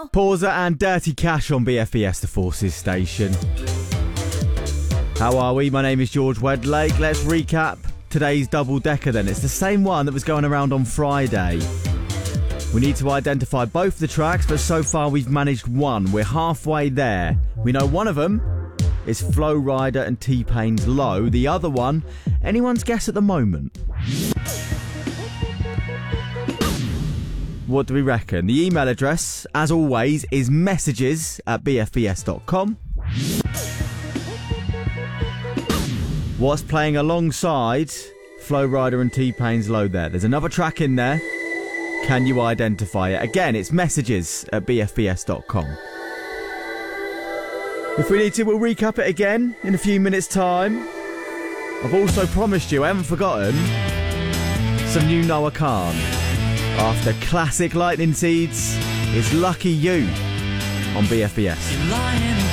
Pauser and Dirty Cash on BFBS, the Forces station. How are we? My name is George Wedlake. Let's recap today's double-decker then. It's the same one that was going around on Friday. We need to identify both the tracks, but so far we've managed one. We're halfway there. We know one of them is Flo Rida and T-Pain's Low. The other one, anyone's guess at the moment. What do we reckon? The email address, as always, is messages@bfbs.com. What's playing alongside Flo Rida and T-Pain's Low there? There's another track in there. Can you identify it? Again, it's messages@bfbs.com. If we need to, we'll recap it again in a few minutes' time. I've also promised you, I haven't forgotten, some new Noah Kahan. After classic Lightning Seeds, it's Lucky You on BFBS.